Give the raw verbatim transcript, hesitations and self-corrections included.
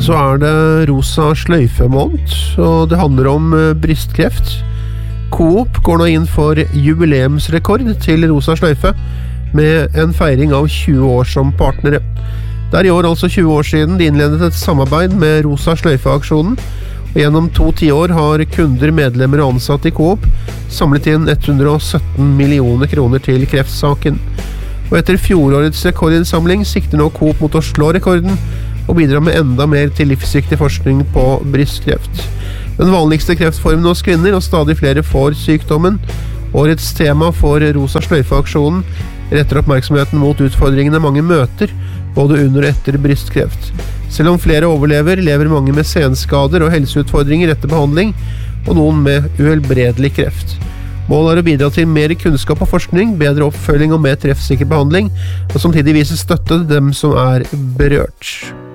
så er det rosa sløyfe-måned, og det handler om brystkreft. Coop går nå inn for jubileumsrekord til rosa sløyfe, med en feiring av tjue år som partnere. Det er i år altså tjue år siden de innledet et samarbeid med rosa sløyfe-aksjonen, og gjennom to tiår har kunder, medlemmer og ansatte i Coop samlet inn hundre og sytten millioner kroner til kreftsaken. Og etter fjorårets rekordinnsamling sikter nå Coop mot å slå rekorden og bidra med enda mer til livsviktig forskning på brystkreft. Den vanligste kreftformen hos kvinner, og stadig flere får sykdommen. Årets tema for rosa sløyfe-aksjonen retter oppmerksomheten mot utfordringene mange møter, både under og etter brystkreft. Selv om flere overlever, lever mange med senskader og helseutfordringer etter behandling, og noen med uhelbredelig kreft. Målet er å bidra til mer kunnskap og forskning, bedre oppfølging og mer treffsikker behandling, og samtidig vise støtte til dem som er berørt.